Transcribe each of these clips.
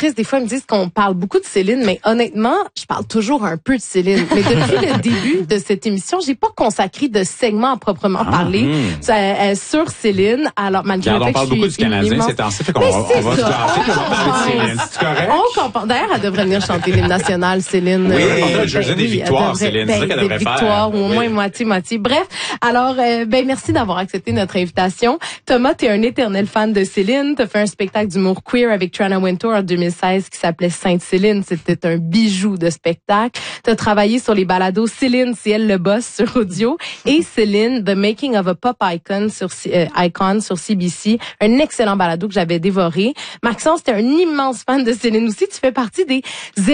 auditrices, des fois, me disent qu'on parle beaucoup de Céline, mais honnêtement, je parle toujours un peu de Céline. Mais depuis le début de cette émission, j'ai pas consacré de segment à proprement parler sur Céline. Alors, malgré le fait on parle beaucoup du Canadien immense... ces temps-ci, fait qu'on va se gâter, on va parler de Céline. C'est correct? On comprend. D'ailleurs, elle devrait venir chanter l'hymne national, Céline. Oui, on devrait des victoires, Céline. C'est ça qu'elle devrait faire. Des victoires, ou au moins moitié-moitié. Bref, alors, merci d'avoir accepté notre invitation. Thomas, t'es un éternel fan de Céline. T'as fait un spectacle d'humour queer avec Trana Wintour en 2016 qui s'appelait Sainte-Céline. C'était un bijou de spectacle. T'as travaillé sur les balados Céline, c'est elle le boss sur audio et Céline, The Making of a Pop Icon sur CBC. Un excellent balado que j'avais dévoré. Maxence, t'es un immense fan de Céline aussi. Tu fais partie des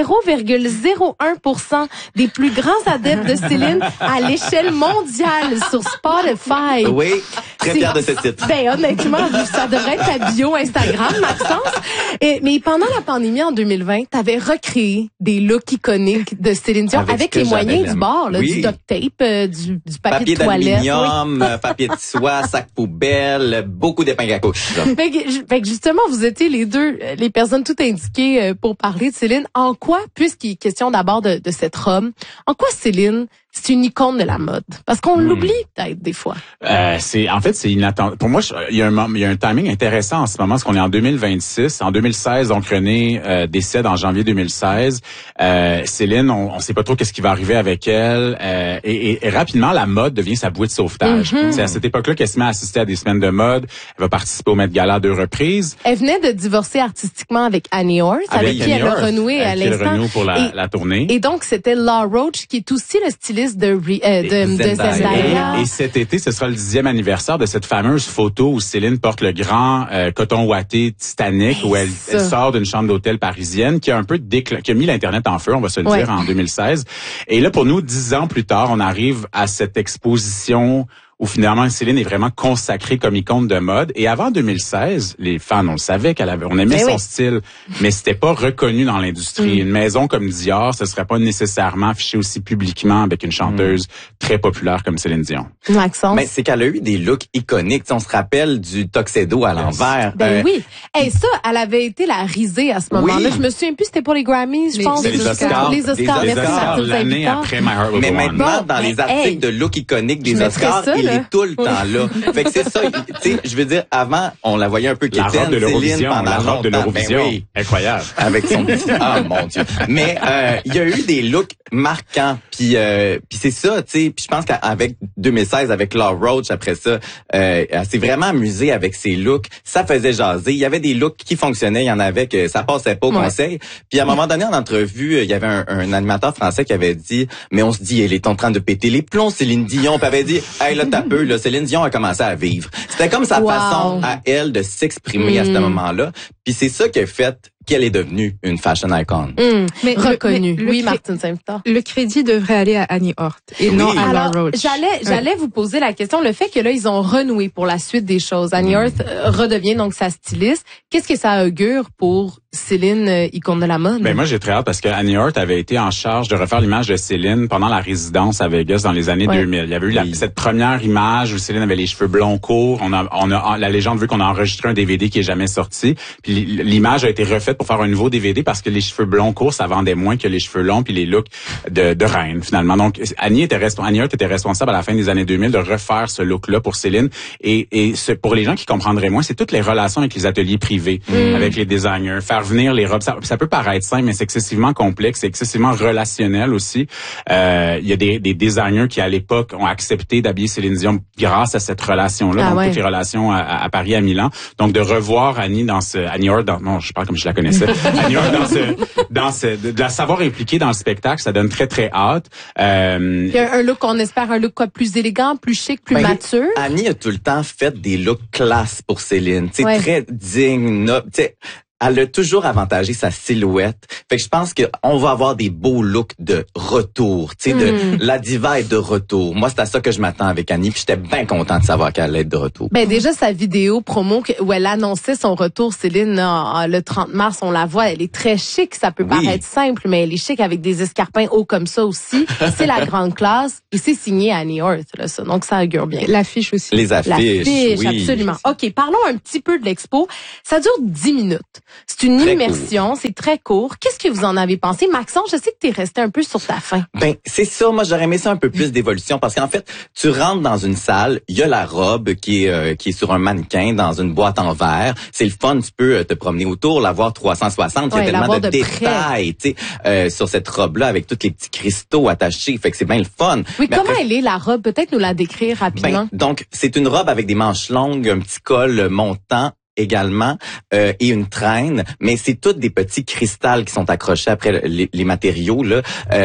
0,01% des plus grands adeptes de Céline à l'échelle mondiale sur Spotify. Oui, très fière de ce titre. Ben, honnêtement, ça devrait être ta bio Instagram, Maxence. Mais pendant la pandémie en 2020, t'avais recréé des looks iconiques de Céline Dion avec les moyens du bord, là, du duct tape, du papier de toilette. D'aluminium, papier de soie, sac poubelle, beaucoup d'épingles à couche. Fait que justement, vous étiez les deux, les personnes toutes indiquées pour parler de Céline. En quoi, puisqu'il est question d'abord de cette robe, en quoi Céline, c'est une icône de la mode? Parce qu'on l'oublie peut-être des fois. C'est inattendu. Pour moi, il y a un timing intéressant en ce moment, parce qu'on est en 2026. En 2016, donc René décède en janvier 2016. Céline, on sait pas trop qu'est-ce qui va arriver avec elle. Et rapidement, la mode devient sa bouée de sauvetage. C'est à cette époque-là qu'elle se met à assister à des semaines de mode. Elle va participer au Met Gala 2 reprises. Elle venait de divorcer artistiquement avec Annie Orth, avec qui elle a renoué à l'instant. Pour la tournée. Et donc, c'était Law Roach, qui est aussi le styliste de Zendaya. Et cet été, ce sera le 10e anniversaire de cette fameuse photo où Céline porte le grand coton ouaté Titanic, où elle sort d'une chambre d'hôtel parisienne, qui a un peu qui a mis l'Internet en feu, on va se le dire, en 2016. Et là, pour nous, 10 ans plus tard, on arrive à cette exposition où finalement Céline est vraiment consacrée comme icône de mode. Et avant 2016, les fans, on le savait on aimait son style, mais c'était pas reconnu dans l'industrie. Une maison comme Dior, ce serait pas nécessairement affiché aussi publiquement avec une chanteuse très populaire comme Céline Dion. Maxence. Mais c'est qu'elle a eu des looks iconiques. T'sais, on se rappelle du tuxedo à l'envers. Ben oui. Et ça, elle avait été la risée à ce moment-là. Je me souviens plus, c'était pour les Grammys, je pense. Les Oscars. Les Oscars. L'année après My Heart Will Go On. Mais maintenant, dans les articles de look iconiques des Oscars, il est tout le temps là. Fait que c'est ça, tu sais, je veux dire, avant, on la voyait un peu quétaine, Céline, pendant la robe de l'Eurovision. Ben oui. Incroyable. Avec son petit, mon Dieu. Mais, il y a eu des looks marquants, puis c'est ça, tu sais, puis je pense qu'avec 2016, avec Law Roach, après ça, elle s'est vraiment amusée avec ses looks. Ça faisait jaser. Il y avait des looks qui fonctionnaient, il y en avait que ça passait pas au conseil. Puis à un moment donné, en entrevue, il y avait un animateur français qui avait dit, mais on se dit, elle est en train de péter les plombs, Céline Dion. Puis avait dit, hey, là, t'as peu, là, Céline Dion a commencé à vivre. C'était comme sa façon à elle de s'exprimer à ce moment-là. Puis c'est ça qui a fait qu'elle est devenue une fashion icon. Mais reconnue. Oui, Martine Saint-Victor. Le crédit devrait aller à Annie Orth et non à Law Roach. J'allais vous poser la question, le fait que là, ils ont renoué pour la suite des choses. Annie Orth redevient donc sa styliste. Qu'est-ce que ça augure pour Céline, icône de la mode? Ben moi, j'ai très hâte parce que Annie Orth avait été en charge de refaire l'image de Céline pendant la résidence à Vegas dans les années 2000. Il y avait eu cette première image où Céline avait les cheveux blonds courts. La légende veut qu'on a enregistré un DVD qui est jamais sorti. Puis l'image a été refaite pour faire un nouveau DVD parce que les cheveux blonds courts, ça vendait moins que les cheveux longs puis les looks de reine, finalement. Donc, Annie Orth était responsable à la fin des années 2000 de refaire ce look-là pour Céline. Et pour les gens qui comprendraient moins, c'est toutes les relations avec les ateliers privés, avec les designers, faire venir les robes. Ça peut paraître simple, mais c'est excessivement complexe, c'est excessivement relationnel aussi. Il y a des designers qui, à l'époque, ont accepté d'habiller Céline Dion grâce à cette relation-là, toutes les relations à Paris, à Milan. Donc, de revoir Annie Orth non, je parle comme je la connaissais. Annie Orth de la savoir impliquée dans le spectacle, ça donne très, très hâte. Il y a un look, on espère un look plus élégant, plus chic, plus mature. Annie a tout le temps fait des looks classe pour Céline. Tu sais, très digne, noble. Tu sais, elle a toujours avantagé sa silhouette. Fait que je pense qu'on va avoir des beaux looks de retour. Tu sais, la diva est de retour. Moi, c'est à ça que je m'attends avec Annie. Puis j'étais bien content de savoir qu'elle allait être de retour. Ben déjà, sa vidéo promo où elle annonçait son retour, Céline, le 30 mars, on la voit. Elle est très chic. Ça peut paraître simple, mais elle est chic avec des escarpins hauts comme ça aussi. C'est la grande classe. Et c'est signé Annie Orth, là, ça. Donc, ça augure bien. L'affiche aussi. Les affiches, absolument. OK, parlons un petit peu de l'expo. Ça dure 10 minutes. C'est une immersion, c'est très court. Qu'est-ce que vous en avez pensé? Maxence, je sais que t'es resté un peu sur ta faim. Ben, c'est ça. Moi, j'aurais aimé ça un peu plus d'évolution parce qu'en fait, tu rentres dans une salle, il y a la robe qui est sur un mannequin dans une boîte en verre. C'est le fun, tu peux te promener autour, la voir 360. Il y a tellement de détails, tu sais, sur cette robe-là avec tous les petits cristaux attachés. Fait que c'est bien le fun. Oui, mais comment elle est, la robe? Peut-être nous la décrire rapidement. Donc, c'est une robe avec des manches longues, un petit col montant également et une traîne, mais c'est toutes des petits cristals qui sont accrochés après les matériaux là.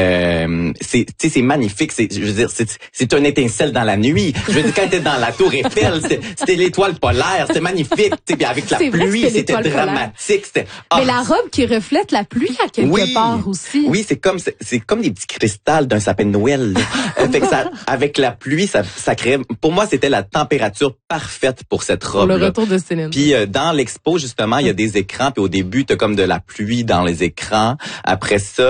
C'est magnifique. Je veux dire, c'est une étincelle dans la nuit. Je veux dire, quand t'es dans la Tour Eiffel, c'était l'étoile polaire, c'était magnifique. Puis avec la pluie, c'était dramatique. Mais la robe qui reflète la pluie à quelque part aussi. Oui, c'est comme des petits cristals d'un sapin de Noël. Fait que ça, avec la pluie, ça crée. Pour moi, c'était la température parfaite pour cette robe. Pour le retour de Céline. Puis dans l'expo, justement, il y a des écrans, puis au début, t'as comme de la pluie dans les écrans. Après ça,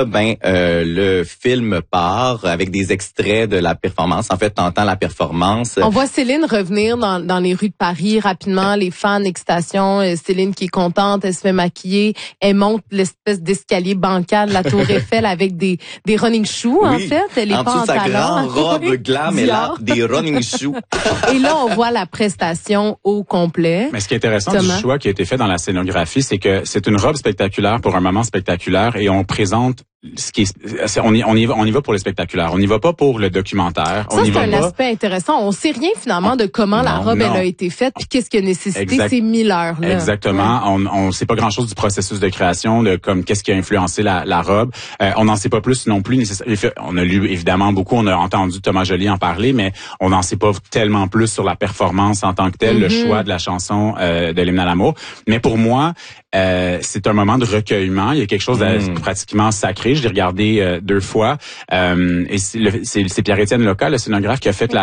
le film part avec des extraits de la performance. En fait, t'entends la performance. On voit Céline revenir dans les rues de Paris rapidement, les fans, excitation, Céline qui est contente, elle se fait maquiller, elle monte l'espèce d'escalier bancal de la Tour Eiffel avec des running shoes, en fait. Elle est en pas dessous en de sa talons. grande robe glam, elle a des running shoes. Et là, on voit la prestation au complet. Mais ce qui est intéressant du choix qui a été fait dans la scénographie, c'est que c'est une robe spectaculaire pour un moment spectaculaire et on présente ce qui est, on y va pour le spectaculaire. On n'y va pas pour le documentaire. Ça, c'est un aspect intéressant. On sait rien finalement de comment la robe elle a été faite puis qu'est-ce qui a nécessité ces 1000 heures là. Exactement. Ouais. On sait pas grand-chose du processus de création, de comme qu'est-ce qui a influencé la robe. On n'en sait pas plus non plus. On a lu évidemment beaucoup, on a entendu Thomas Joly en parler, mais on n'en sait pas tellement plus sur la performance en tant que telle, le choix de la chanson de l'hymne à l'amour. Mais pour moi, c'est un moment de recueillement. Il y a quelque chose de pratiquement sacré. Je l'ai regardé 2 fois. Et c'est Pierre-Étienne Loca, le scénographe, qui a fait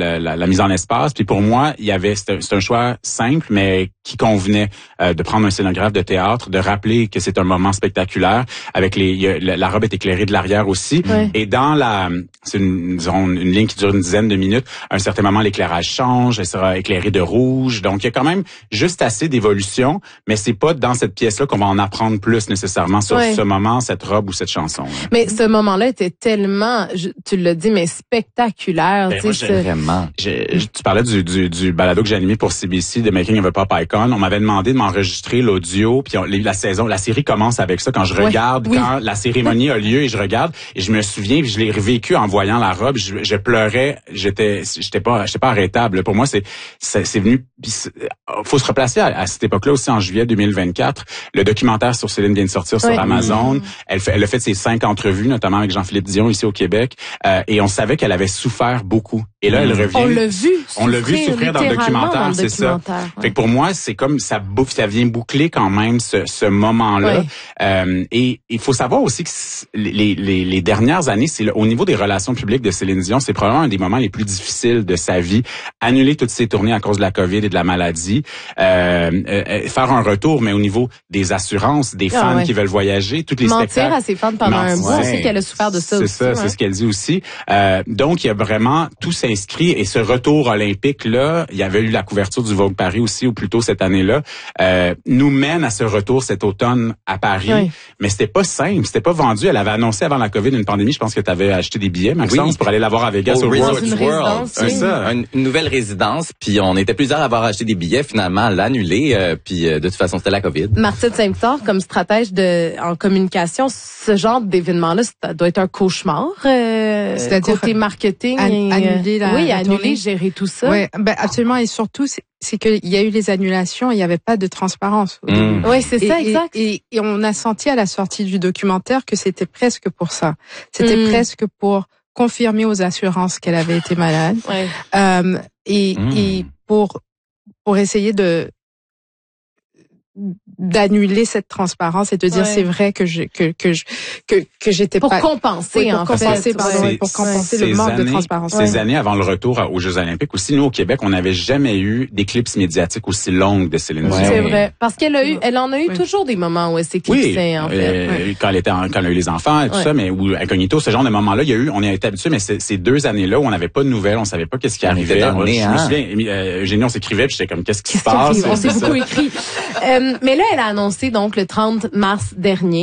la mise en espace. Puis pour moi, c'est un choix simple, mais qui convenait de prendre un scénographe de théâtre, de rappeler que c'est un moment spectaculaire. Avec la robe est éclairée de l'arrière aussi. Ouais. Et dans c'est une ligne qui dure une dizaine de minutes. À un certain moment, l'éclairage change. Elle sera éclairée de rouge. Donc, il y a quand même juste assez d'évolution, mais c'est pas dans cette pièce-là qu'on va en apprendre plus nécessairement sur ce moment, cette robe ou cette chanson. Mais ce moment-là était tellement, tu l'as dit, mais spectaculaire. Ben vraiment. Tu parlais du balado que j'ai animé pour CBC, The Making of a Pop Icon. On m'avait demandé de m'enregistrer l'audio, puis la série commence avec ça. Quand je regarde, quand la cérémonie a lieu et je regarde, et je me souviens, puis je l'ai revécu en voyant la robe, je pleurais, j'étais pas arrêtable. Pour moi, c'est venu. Faut se replacer à cette époque-là aussi, en juillet 2024. Le documentaire sur Céline vient de sortir sur Amazon. Elle a fait ses 5 entrevues, notamment avec Jean-Philippe Dion ici au Québec. Et on savait qu'elle avait souffert beaucoup. Et là, elle revient. On l'a vu souffrir dans le documentaire, c'est ça. Ouais. Fait que pour moi, c'est comme ça vient boucler quand même ce moment-là. Ouais. Et il faut savoir aussi que les dernières années, au niveau des relations publiques de Céline Dion, c'est probablement un des moments les plus difficiles de sa vie. Annuler toutes ses tournées à cause de la COVID et de la maladie. Faire un retour, mais au niveau des assurances, des fans qui veulent voyager, toutes les spectacles. Mentir à ses fans pendant un mois, c'est qu'elle a souffert de ça aussi. C'est ça, c'est ce qu'elle dit aussi. Donc, il y a vraiment tout s'inscrit et ce retour olympique-là, il y avait eu la couverture du Vogue Paris aussi, ou plutôt cette année-là, nous mène à ce retour cet automne à Paris. Mais c'était pas simple, c'était pas vendu. Elle avait annoncé avant la COVID une pandémie, je pense que tu avais acheté des billets, Maxence, pour aller la voir à Vegas au Resort World. C'est ça, une nouvelle résidence, puis on était plusieurs à avoir acheté des billets, finalement, à l'annuler, puis de toute façon, c'était la COVID. Martine Saint-Victor, comme stratège en communication, ce genre d'événement-là, ça doit être un cauchemar. C'est-à-dire côté marketing, annuler, gérer tout ça. Oui, absolument. Et surtout, c'est qu'il y a eu les annulations, il n'y avait pas de transparence. Oui, c'est ça, exact. Et on a senti à la sortie du documentaire que c'était presque pour ça. C'était presque pour confirmer aux assurances qu'elle avait été malade. Et pour essayer d'annuler cette transparence et de dire c'est vrai que j'étais pas pour compenser le manque de transparence. Ces années avant le retour aux Jeux olympiques aussi, nous au Québec, on n'avait jamais eu d'éclips médiatique aussi longue de Céline Dion. C'est vrai, parce qu'elle en a eu toujours des moments où elle s'éclipsait en fait. Quand elle a eu les enfants et tout ça, mais ou incognito, ce genre de moments-là, on y a été habitué, mais ces 2 années-là où on n'avait pas de nouvelles, on savait pas qu'est-ce qui arrivait. Je me souviens, Eugénie, on s'écrivait, puis j'étais comme qu'est-ce qui se passe. On s'est beaucoup écrit. Mais là, elle a annoncé donc le 30 mars dernier